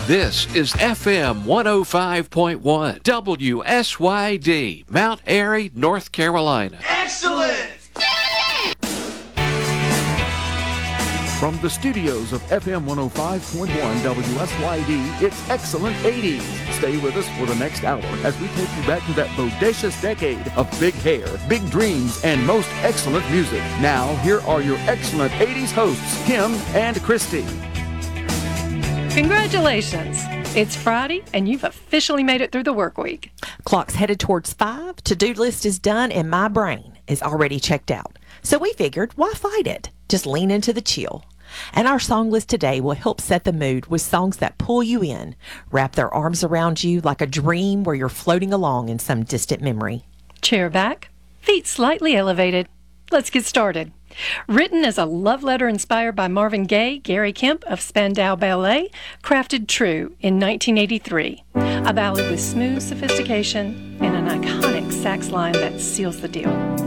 This is FM 105.1 WSYD, Mount Airy, North Carolina. Excellent! From the studios of FM 105.1 WSYD, it's Excellent 80s. Stay with us for the next hour as we take you back to that bodacious decade of big hair, big dreams, and most excellent music. Now, here are your Excellent 80s hosts, Kim and Christy. Congratulations! It's Friday, and you've officially made it through the work week. Clock's headed towards 5, to-do list is done, and my brain is already checked out. So we figured, why fight it? Just lean into the chill. And our song list today will help set the mood with songs that pull you in, wrap their arms around you like a dream where you're floating along in some distant memory. Chair back, feet slightly elevated. Let's get started. Written as a love letter inspired by Marvin Gaye, Gary Kemp of Spandau Ballet, crafted true in 1983. A ballad with smooth sophistication and an iconic sax line that seals the deal.